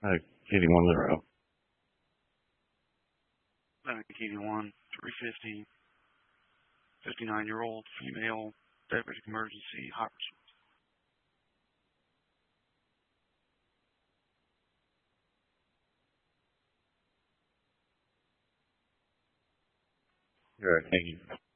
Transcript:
Katie 10. 11 1, 350, 59-year-old female, diabetic emergency, hot pursuit. Good, thank you.